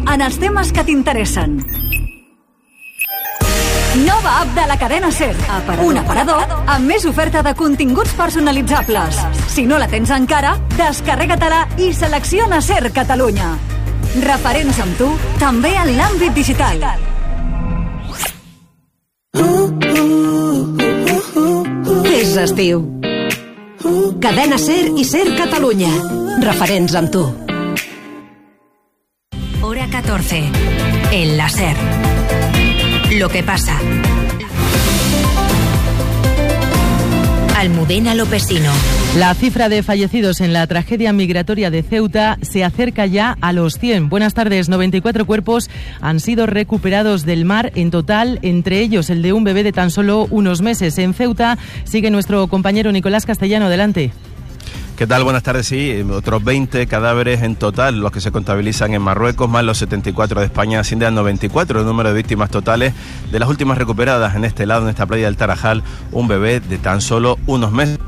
en els temes que t'interessen. Nova app de la cadena SER. Un aparador amb més oferta de continguts personalitzables. Si no la tens encara, descarrega-te-la i selecciona SER Catalunya. Referents amb tu, també en l'àmbit digital. És estiu. Cadena SER i SER Catalunya. Referents amb tu. Hora 14. En la SER. Lo que pasa. Almudena Lopesino. La cifra de fallecidos en la tragedia migratoria de Ceuta se acerca ya a los 100. Buenas tardes. 94 cuerpos han sido recuperados del mar en total, entre ellos el de un bebé de tan solo unos meses. En Ceuta sigue nuestro compañero Nicolás Castellano. Adelante. ¿Qué tal? Buenas tardes. Sí, otros 20 cadáveres en total, los que se contabilizan en Marruecos, más los 74 de España, ascienden a 94 el número de víctimas totales. De las últimas recuperadas en este lado, en esta playa del Tarajal, un bebé de tan solo unos meses.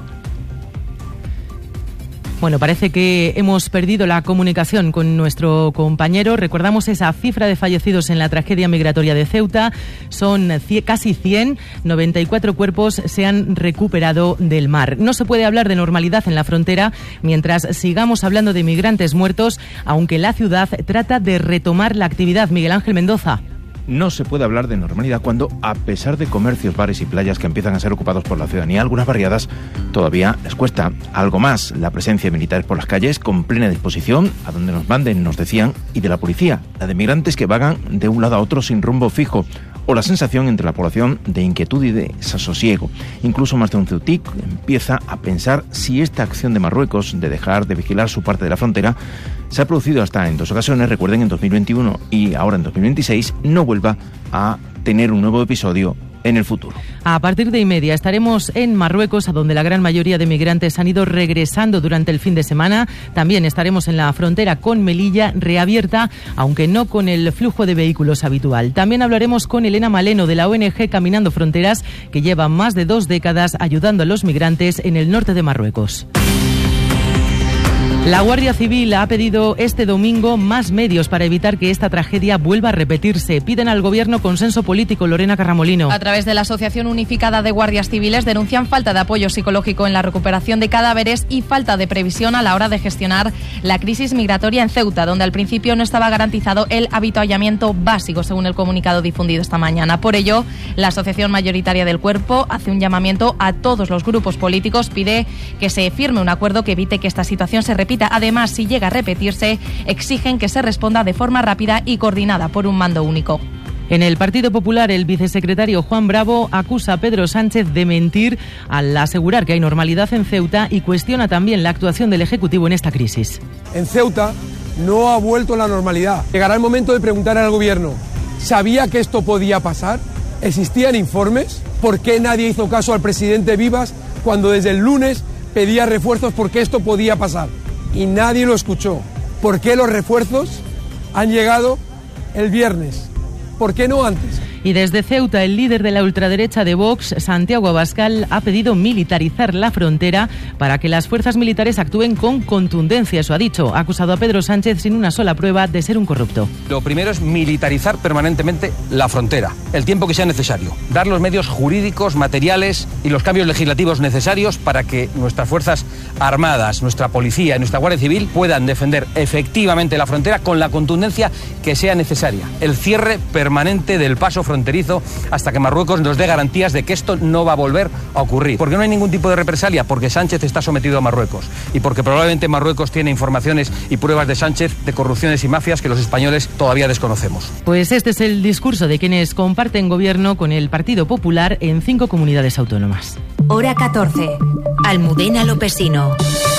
Bueno, parece que hemos perdido la comunicación con nuestro compañero. Recordamos esa cifra de fallecidos en la tragedia migratoria de Ceuta. Son casi 100, 94 cuerpos se han recuperado del mar. No se puede hablar de normalidad en la frontera mientras sigamos hablando de migrantes muertos, aunque la ciudad trata de retomar la actividad. Miguel Ángel Mendoza. No se puede hablar de normalidad cuando, a pesar de comercios, bares y playas que empiezan a ser ocupados por la ciudadanía, algunas barriadas, todavía les cuesta algo más. La presencia de militares por las calles, con plena disposición, a donde nos manden, nos decían, y de la policía, la de migrantes que vagan de un lado a otro sin rumbo fijo, o la sensación entre la población de inquietud y de desasosiego. Incluso más de un ceutic empieza a pensar si esta acción de Marruecos de dejar de vigilar su parte de la frontera se ha producido hasta en 2 ocasiones, recuerden, en 2021 y ahora en 2026, no vuelva a tener un nuevo episodio en el futuro. A partir de 1:30 estaremos en Marruecos, a donde la gran mayoría de migrantes han ido regresando durante el fin de semana. También estaremos en la frontera con Melilla, reabierta, aunque no con el flujo de vehículos habitual. También hablaremos con Elena Maleno, de la ONG Caminando Fronteras, que lleva más de 2 décadas ayudando a los migrantes en el norte de Marruecos. La Guardia Civil ha pedido este domingo más medios para evitar que esta tragedia vuelva a repetirse. Piden al Gobierno consenso político. Lorena Carramolino. A través de la Asociación Unificada de Guardias Civiles denuncian falta de apoyo psicológico en la recuperación de cadáveres y falta de previsión a la hora de gestionar la crisis migratoria en Ceuta, donde al principio no estaba garantizado el avituallamiento básico, según el comunicado difundido esta mañana. Por ello, la Asociación Mayoritaria del Cuerpo hace un llamamiento a todos los grupos políticos, pide que se firme un acuerdo que evite que esta situación se repita. Además, si llega a repetirse, exigen que se responda de forma rápida y coordinada por un mando único. En el Partido Popular, el vicesecretario Juan Bravo acusa a Pedro Sánchez de mentir al asegurar que hay normalidad en Ceuta y cuestiona también la actuación del Ejecutivo en esta crisis. En Ceuta no ha vuelto la normalidad. Llegará el momento de preguntar al Gobierno, ¿sabía que esto podía pasar? ¿Existían informes? ¿Por qué nadie hizo caso al presidente Vivas cuando desde el lunes pedía refuerzos porque esto podía pasar? Y nadie lo escuchó. ¿Por qué los refuerzos han llegado el viernes? ¿Por qué no antes? Y desde Ceuta, el líder de la ultraderecha de Vox, Santiago Abascal, ha pedido militarizar la frontera para que las fuerzas militares actúen con contundencia. Eso ha dicho. Ha acusado a Pedro Sánchez sin una sola prueba de ser un corrupto. Lo primero es militarizar permanentemente la frontera, el tiempo que sea necesario. Dar los medios jurídicos, materiales y los cambios legislativos necesarios para que nuestras fuerzas armadas, nuestra policía y nuestra Guardia Civil puedan defender efectivamente la frontera con la contundencia que sea necesaria. El cierre permanente del paso fronterizo hasta que Marruecos nos dé garantías de que esto no va a volver a ocurrir. Porque no hay ningún tipo de represalia, porque Sánchez está sometido a Marruecos y porque probablemente Marruecos tiene informaciones y pruebas de Sánchez de corrupciones y mafias que los españoles todavía desconocemos. Pues este es el discurso de quienes comparten gobierno con el Partido Popular en 5 comunidades autónomas. Hora 14. Almudena Lopesino.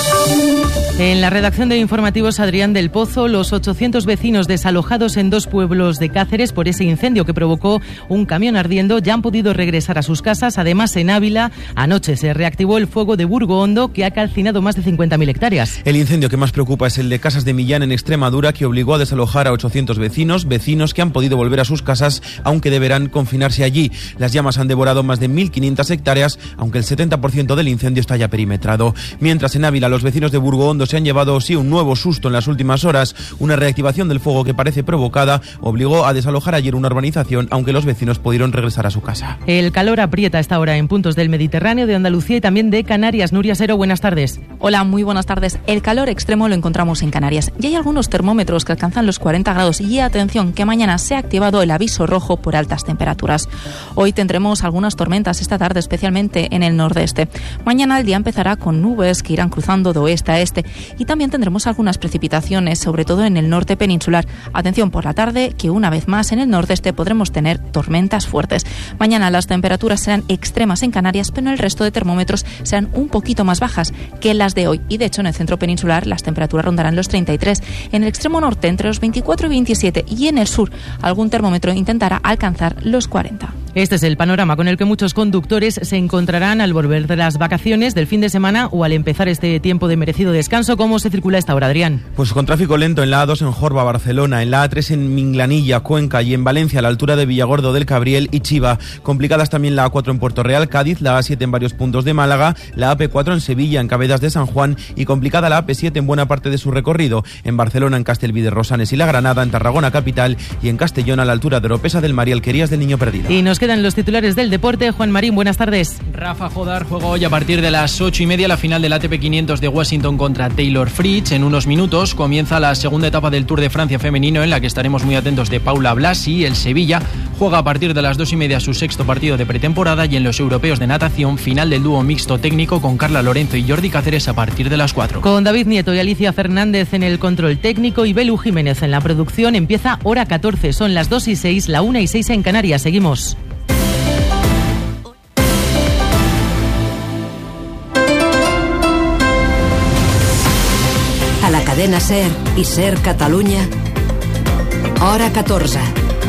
En la redacción de informativos, Adrián del Pozo, los 800 vecinos desalojados en 2 pueblos de Cáceres por ese incendio que provocó un camión ardiendo ya han podido regresar a sus casas. Además, en Ávila, anoche se reactivó el fuego de Burgo Hondo, que ha calcinado más de 50.000 hectáreas. El incendio que más preocupa es el de Casas de Millán, en Extremadura, que obligó a desalojar a 800 vecinos que han podido volver a sus casas, aunque deberán confinarse allí. Las llamas han devorado más de 1.500 hectáreas, aunque el 70% del incendio está ya perimetrado. Mientras, en Ávila, los vecinos de Burgo Hondo se han llevado sí un nuevo susto en las últimas horas. Una reactivación del fuego que parece provocada obligó a desalojar ayer una urbanización, aunque los vecinos pudieron regresar a su casa. El calor aprieta a esta hora en puntos del Mediterráneo, de Andalucía y también de Canarias. Nuria Sero, buenas tardes. Hola, muy buenas tardes. El calor extremo lo encontramos en Canarias y hay algunos termómetros que alcanzan los 40 grados y atención que mañana se ha activado el aviso rojo por altas temperaturas. Hoy tendremos algunas tormentas esta tarde, especialmente en el nordeste. Mañana el día empezará con nubes que irán cruzando de oeste a este y también tendremos algunas precipitaciones, sobre todo en el norte peninsular. Atención por la tarde, que una vez más en el nordeste podremos tener tormentas fuertes. Mañana las temperaturas serán extremas en Canarias, pero en el resto de termómetros serán un poquito más bajas que las de hoy. Y de hecho en el centro peninsular las temperaturas rondarán los 33, en el extremo norte entre los 24 y 27 y en el sur algún termómetro intentará alcanzar los 40. Este es el panorama con el que muchos conductores se encontrarán al volver de las vacaciones del fin de semana o al empezar este tiempo de merecido descanso. ¿Cómo se circula esta hora, Adrián? Pues con tráfico lento en la A2 en Jorba, Barcelona, en la A3 en Minglanilla, Cuenca y en Valencia a la altura de Villagordo del Cabriel y Chiva. Complicadas también la A4 en Puerto Real, Cádiz, la A7 en varios puntos de Málaga, la AP4 en Sevilla, en Cabedas de San Juan y complicada la AP7 en buena parte de su recorrido. En Barcelona, en Castelví de Rosanes y La Granada, en Tarragona capital y en Castellón a la altura de Oropesa del Mar y Alquerías del Niño Perdido. Y nos quedan los titulares del deporte. Juan Marín, buenas tardes. Rafa Jodar juega hoy a partir de las 8:30 la final del ATP 500 de Washington contra Taylor Fritz. En unos minutos comienza la segunda etapa del Tour de Francia femenino, en la que estaremos muy atentos de Paula Blasi. El Sevilla juega a partir de las 2:30 su sexto partido de pretemporada, y en los europeos de natación, final del dúo mixto técnico con Carla Lorenzo y Jordi Cáceres a partir de las 4. Con David Nieto y Alicia Fernández en el control técnico y Belu Jiménez en la producción, empieza hora 14. Son las 2:06, la 1:06 en Canarias. Seguimos. A la cadena SER i SER Catalunya, hora 14.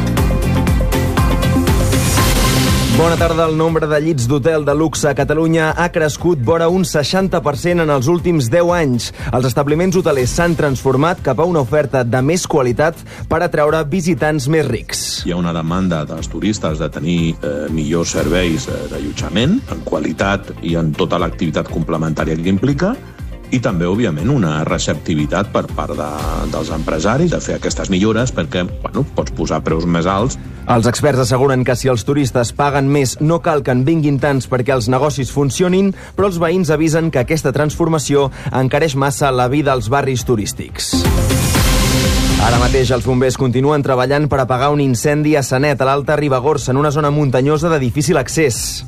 Bona tarda. El nombre de llits d'hotel de luxe a Catalunya ha crescut vora un 60% en els últims 10 anys. Els establiments hotelers s'han transformat cap a una oferta de més qualitat per atraure visitants més rics. Hi ha una demanda dels turistes de tenir millors serveis d'allotjament, en qualitat i en tota l'activitat complementària que implica, i també, òbviament, una receptivitat per part dels empresaris de fer aquestes millores perquè pots posar preus més alts. Els experts asseguren que si els turistes paguen més no cal que en vinguin tants perquè els negocis funcionin, però els veïns avisen que aquesta transformació encareix massa la vida als barris turístics. Ara mateix els bombers continuen treballant per apagar un incendi a Sanet, a l'Alta Ribagorça, en una zona muntanyosa de difícil accés.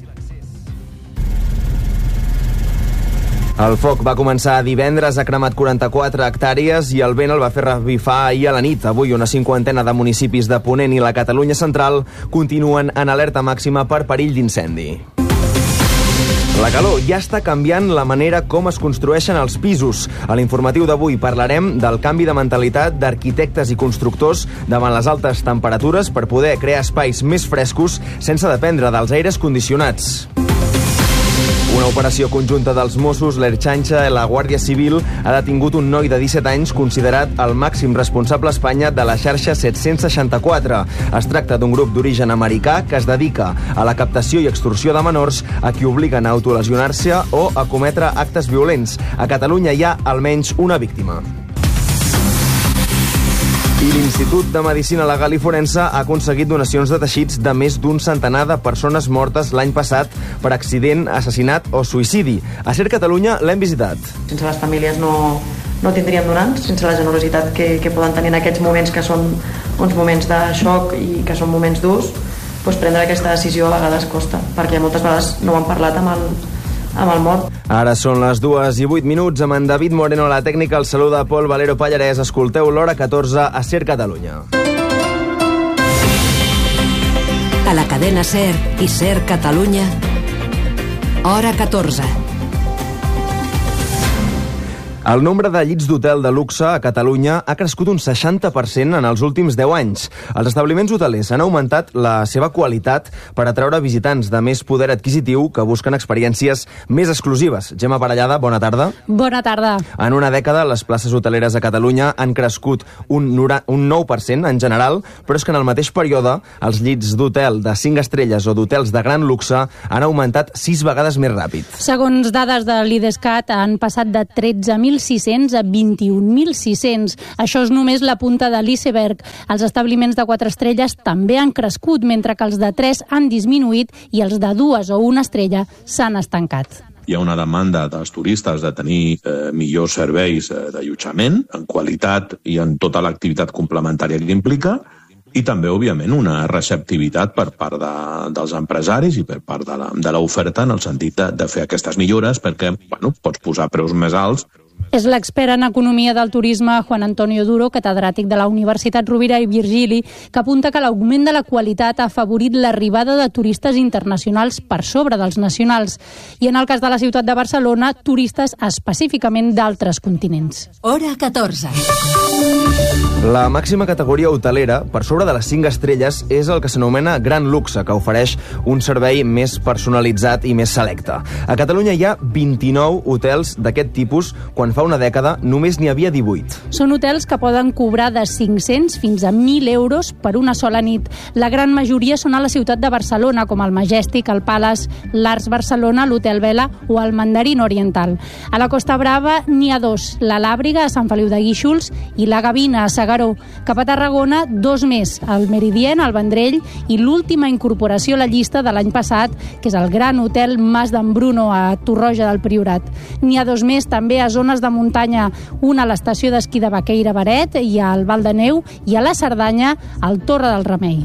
El foc va començar divendres, ha cremat 44 hectàrees i el vent el va fer revifar ahir a la nit. Avui una cinquantena de municipis de Ponent i la Catalunya central continuen en alerta màxima per perill d'incendi. La calor ja està canviant la manera com es construeixen els pisos. A l'informatiu d'avui parlarem del canvi de mentalitat d'arquitectes i constructors davant les altes temperatures per poder crear espais més frescos sense dependre dels aires condicionats. Una operació conjunta dels Mossos, l'Ertxanxa i la Guàrdia Civil ha detingut un noi de 17 anys considerat el màxim responsable a Espanya de la xarxa 764. Es tracta d'un grup d'origen americà que es dedica a la captació i extorsió de menors a qui obliguen a autolesionar-se o a cometre actes violents. A Catalunya hi ha almenys una víctima. I l'Institut de Medicina Legal i Forense ha aconseguit donacions de teixits de més d'un centenar de persones mortes l'any passat per accident, assassinat o suïcidi. A SER Catalunya l'hem visitat. Sense les famílies no tindríem donants, sense la generositat que poden tenir en aquests moments, que són uns moments de xoc i que són moments durs, doncs prendre aquesta decisió a vegades costa, perquè moltes vegades no ho han parlat amb el mort. Ara són les 2:08 amb en David Moreno a la tècnica. El saluda Pol Valero Pallarès. Escolteu l'hora 14 a SER Catalunya. A la cadena SER i SER Catalunya, hora 14. El nombre de llits d'hotel de luxe a Catalunya ha crescut un 60% en els últims 10 anys. Els establiments hotelers han augmentat la seva qualitat per atraure visitants de més poder adquisitiu que busquen experiències més exclusives. Gemma Parellada, bona tarda. Bona tarda. En una dècada, les places hoteleres a Catalunya han crescut un 9% en general, però és que en el mateix període els llits d'hotel de 5 estrelles o d'hotels de gran luxe han augmentat 6 vegades més ràpid. Segons dades de l'IDESCAT, han passat de 13.000 18.600 a 21.600. Això és només la punta de l'iceberg. Els establiments de 4 estrelles també han crescut, mentre que els de 3 han disminuït i els de 2 o 1 estrella s'han estancat. Hi ha una demanda dels turistes de tenir millors serveis d'allotjament, en qualitat i en tota l'activitat complementària que implica, i també, òbviament, una receptivitat per part dels empresaris i per part de l'oferta en el sentit de fer aquestes millores, perquè pots posar preus més alts. És l'expert en economia del turisme Juan Antonio Duro, catedràtic de la Universitat Rovira i Virgili, que apunta que l'augment de la qualitat ha afavorit l'arribada de turistes internacionals per sobre dels nacionals. I en el cas de la ciutat de Barcelona, turistes específicament d'altres continents. Hora 14. La màxima categoria hotelera, per sobre de les 5 estrelles, és el que s'anomena Gran Luxe, que ofereix un servei més personalitzat i més selecte. A Catalunya hi ha 29 hotels d'aquest tipus, quan fa una dècada només n'hi havia 18. Són hotels que poden cobrar de 500 fins a 1.000 euros per una sola nit. La gran majoria són a la ciutat de Barcelona, com el Majestic, el Palace, l'Arts Barcelona, l'Hotel Vela o el Mandarín Oriental. A la Costa Brava n'hi ha 2, la Làbriga, a Sant Feliu de Guíxols, i la Gavina, a S'Agaró. Cap a Tarragona, 2 més, el Meridien, el Vendrell, i l'última incorporació a la llista de l'any passat, que és el Gran Hotel Mas d'en Bruno, a Torroja del Priorat. N'hi ha 2 més també a zones de muntanya, una a l'estació d'esquí de Baqueira-Baret i al Val de Neu, i a la Cerdanya, al Torre del Remei.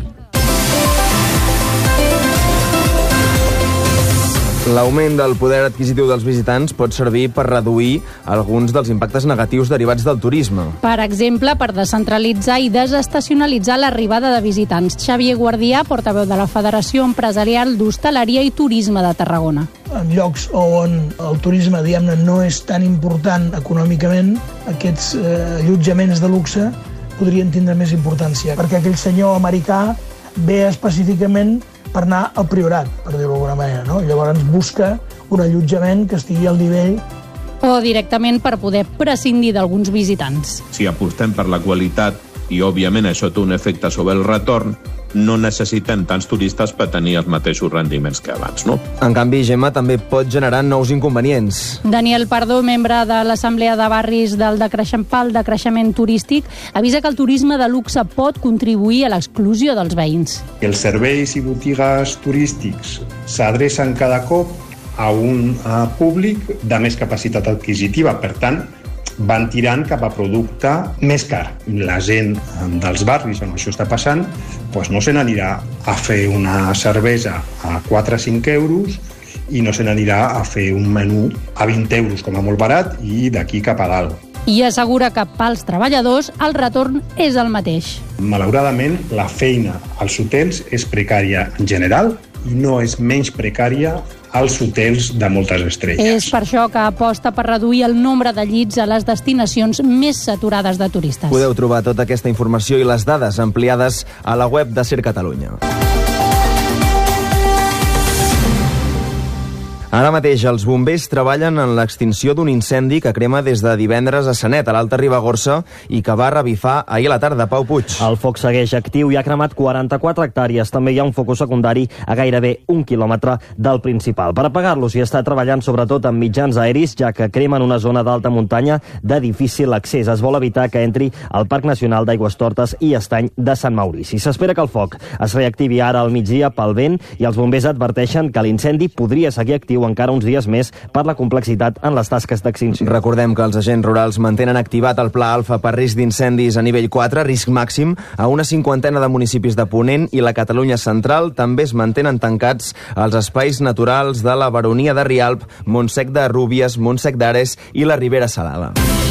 L'augment del poder adquisitiu dels visitants pot servir per reduir alguns dels impactes negatius derivats del turisme. Per exemple, per descentralitzar i desestacionalitzar l'arribada de visitants. Xavier Guardià, portaveu de la Federació Empresarial d'Hostaleria i Turisme de Tarragona. En llocs on el turisme, diguem-ne, no és tan important econòmicament, aquests allotjaments de luxe podrien tindre més importància, perquè aquell senyor americà ve específicament per anar al Priorat, per dir-ho d'alguna manera, no? Llavors busca un allotjament que estigui al nivell. O directament per poder prescindir d'alguns visitants. Si apostem per la qualitat i, òbviament, això té un efecte sobre el retorn, no necessitem tants turistes per tenir els mateixos rendiments que abans, no? En canvi, Gemma, també pot generar nous inconvenients. Daniel Pardo, membre de l'Assemblea de Barris del decreixement turístic, avisa que el turisme de luxe pot contribuir a l'exclusió dels veïns. Els serveis i botigues turístics s'adrecen cada cop a un públic de més capacitat adquisitiva, per tant, van tirant cap a producte més car. La gent dels barris on això està passant no se n'anirà a fer una cervesa a 4 o 5 euros i no se n'anirà a fer un menú a 20 euros com a molt barat i d'aquí cap a dalt. I assegura que pels treballadors el retorn és el mateix. Malauradament, la feina als hotels és precària en general i no és menys precària als hotels de moltes estrelles. És per això que aposta per reduir el nombre de llits a les destinacions més saturades de turistes. Podeu trobar tota aquesta informació i les dades ampliades a la web de Ser Catalunya. Ara mateix els bombers treballen en l'extinció d'un incendi que crema des de divendres a Sanet, a l'Alta Ribagorça, i que va revifar ahir a la tarda. Pau Puig. El foc segueix actiu i ha cremat 44 hectàrees. També hi ha un focus secundari a gairebé 1 quilòmetre del principal. Per apagar-los hi està treballant sobretot amb mitjans aeris, ja que cremen una zona d'alta muntanya de difícil accés. Es vol evitar que entri al Parc Nacional d'Aigüestortes i Estany de Sant Maurici. S'espera que el foc es reactivi ara al migdia pel vent i els bombers adverteixen que l'incendi podria seguir actiu encara uns dies més per la complexitat en les tasques d'extinció. Recordem que els agents rurals mantenen activat el Pla Alfa per risc d'incendis a nivell 4, risc màxim, a una 50ena de municipis de Ponent, i la Catalunya Central també es mantenen tancats els espais naturals de la Baronia de Rialp, Montsec de Rúbies, Montsec d'Ares i la Ribera Salada.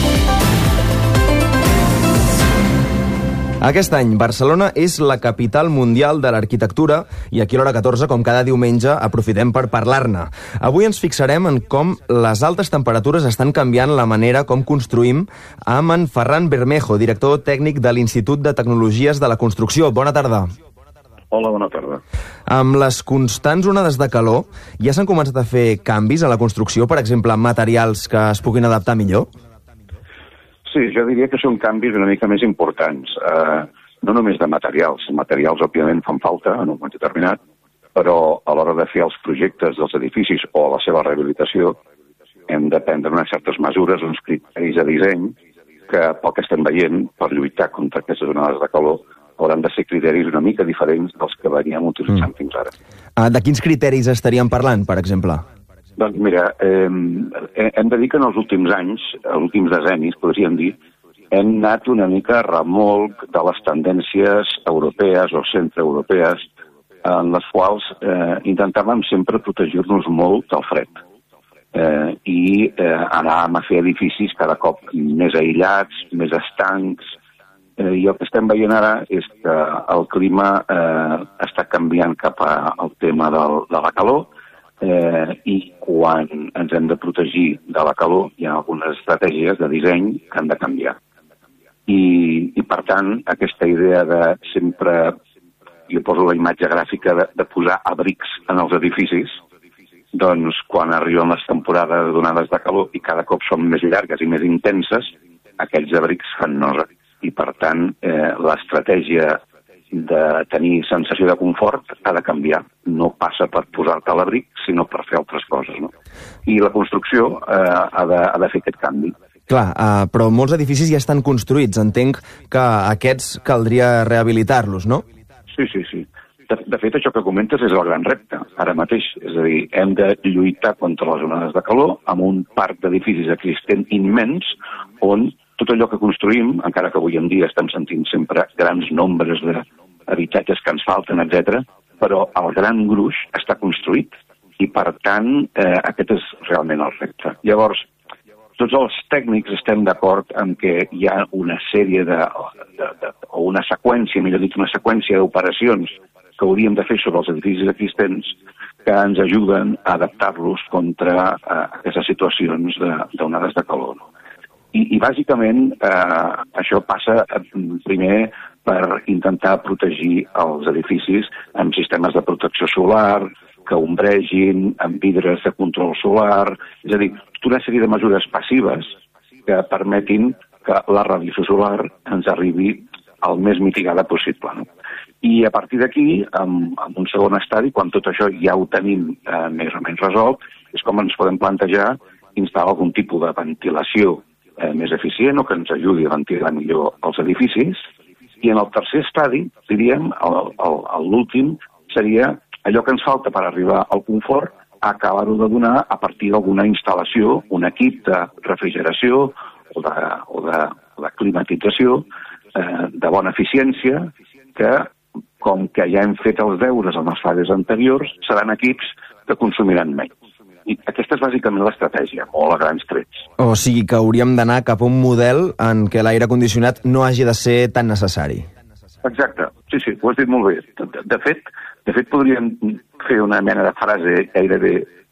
Aquest any, Barcelona és la capital mundial de l'arquitectura i aquí a l'hora 14, com cada diumenge, aprofitem per parlar-ne. Avui ens fixarem en com les altes temperatures estan canviant la manera com construïm amb en Ferran Bermejo, director tècnic de l'Institut de Tecnologies de la Construcció. Bona tarda. Hola, bona tarda. Amb les constants onades de calor, ja s'han començat a fer canvis a la construcció, per exemple, amb materials que es puguin adaptar millor? Sí, jo diria que són canvis una mica més importants. No només de materials. Materials, òbviament, fan falta en un moment determinat, però a l'hora de fer els projectes dels edificis o la seva rehabilitació, hem de prendre unes certes mesures, uns criteris de disseny, que pel que estem veient, per lluitar contra aquestes onades de calor, hauran de ser criteris una mica diferents dels que veníem utilitzant fins ara. De quins criteris estaríem parlant, per exemple? Doncs mira, hem de dir que en els últims anys, els últims decennis, podríem dir, hem anat una mica a remolc de les tendències europees o centreeuropees en les quals intentàvem sempre protegir-nos molt del fred i anàvem a fer edificis cada cop més aïllats, més estancs, i el que estem veient ara és que el clima està canviant cap al tema de la calor i quan ens hem de protegir de la calor hi ha algunes estratègies de disseny que han de canviar. I per tant, aquesta idea de sempre, jo poso la imatge gràfica de posar abrics en els edificis, doncs quan arriben les temporades d'onades de calor i cada cop són més llargues i més intenses, aquells abrics fan nosa. I per tant, l'estratègia de tenir sensació de confort ha de canviar. No passa per posar-te a l'abric, sinó per fer altres coses, no? I la construcció ha de fer aquest canvi. Clar, però molts edificis ja estan construïts. Entenc que aquests caldria rehabilitar-los, no? Sí. De fet, això que comentes és el gran repte, ara mateix. És a dir, hem de lluitar contra les onades de calor amb un parc d'edificis existent immens on tot allò que construïm, encara que avui en dia estem sentint sempre grans nombres d'habitatges que ens falten, etc., però el gran gruix està construït i, per tant, aquest és realment el repte. Llavors, tots els tècnics estem d'acord en que hi ha una sèrie o una seqüència, millor dit, una seqüència d'operacions que hauríem de fer sobre els edificis existents que ens ajuden a adaptar-los contra aquestes situacions d'onades de calor. I bàsicament, això passa primer per intentar protegir els edificis amb sistemes de protecció solar, que ombregin, amb vidres de control solar, és a dir, una sèrie de mesures passives que permetin que la radiació solar ens arribi el més mitigada possible. No? I a partir d'aquí, en un segon estadi, quan tot això ja ho tenim més o menys resolt, és com ens podem plantejar instal·lar algun tipus de ventilació més eficient o que ens ajudi a ventilar millor els edificis. I en el tercer estadi, diríem, l'últim, seria allò que ens falta per arribar al confort, acabar-ho de donar a partir d'alguna instal·lació, un equip de refrigeració o de climatització de bona eficiència que, com que ja hem fet els deures en les fases anteriors, seran equips que consumiran menys. I aquesta és bàsicament l'estratègia, molt a grans trets. O sigui que hauríem d'anar cap a un model en què l'aire condicionat no hagi de ser tan necessari. Exacte, sí, ho has dit molt bé. De fet podríem fer una mena de frase gairebé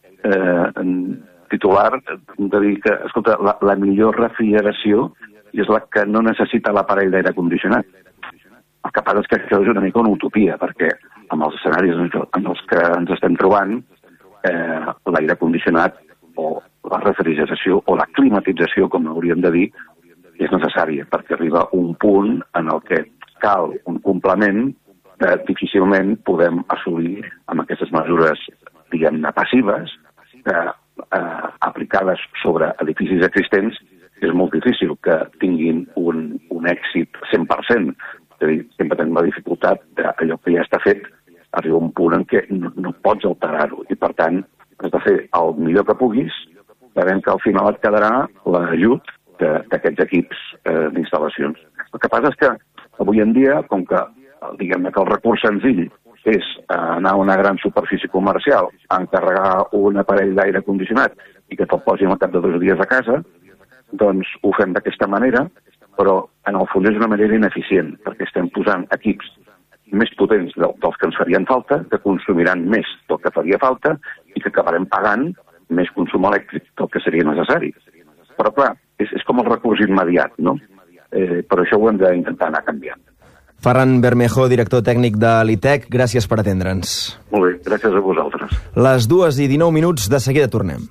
titular de dir que, escolta, la millor refrigeració és la que no necessita l'aparell d'aire condicionat. El que passa és que això és una mica una utopia, perquè amb els escenaris en els que ens estem trobant, l'aire condicionat o la refrigeració o la climatització, com hauríem de dir, és necessària, perquè arriba un punt en el que cal un complement que difícilment podem assolir amb aquestes mesures, diguem-ne, passives, que aplicades sobre edificis existents és molt difícil que tinguin un èxit 100%. És a dir, sempre tenim la dificultat d'allò que ja està fet, arriba un punt en què no pots alterar-ho i, per tant, has de fer el millor que puguis, sabent que al final et quedarà l'ajut d'aquests equips d'instal·lacions. El que passa és que avui en dia, com que diguem-ne que el recurs senzill és anar a una gran superfície comercial, encarregar un aparell d'aire condicionat i que te'l posin al cap de 2 dies a casa, doncs ho fem d'aquesta manera, però en el fons és una manera ineficient, perquè estem posant equips més potents dels que ens farien falta, que consumiran més del que faria falta i que acabarem pagant més consum elèctric del que seria necessari. Però clar, és com el recurs immediat, no? Però això ho hem d'intentar anar canviant. Ferran Bermejo, director tècnic de l'ITEC, gràcies per atendre'ns. Molt bé, gràcies a vosaltres. Les 2:19, de seguida tornem.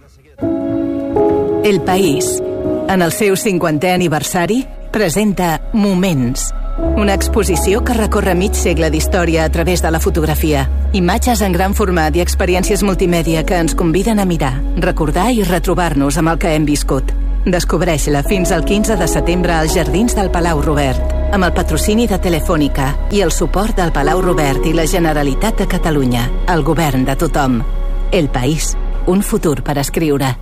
El País, en el seu 50è aniversari, presenta Moments, Una exposició que recorre mig segle d'història a través de la fotografia. Imatges en gran format i experiències multimèdia que ens conviden a mirar, recordar i retrobar-nos amb el que hem viscut. Descobreix-la fins al 15 de setembre als Jardins del Palau Robert, amb el patrocini de Telefònica i el suport del Palau Robert i la Generalitat de Catalunya, el govern de tothom. El País, un futur per escriure.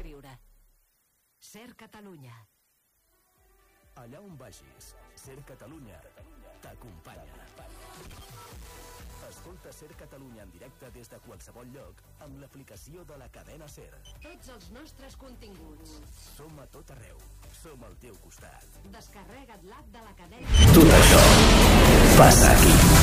Ser Catalunya. Allà on vagis, Ser Catalunya t'acompanya. Escolta Ser Catalunya en directe des de qualsevol lloc amb l'aplicació de la cadena Ser. Tots els nostres continguts. Som a tot arreu. Som al teu costat. Descarrega't l'app de la cadena. Tot això passa aquí.